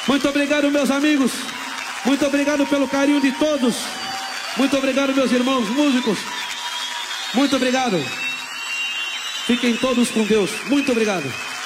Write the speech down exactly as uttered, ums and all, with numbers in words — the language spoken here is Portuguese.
Muito obrigado, meus amigos. Muito obrigado pelo carinho de todos. Muito obrigado, meus irmãos músicos. Muito obrigado. Fiquem todos com Deus. Muito obrigado.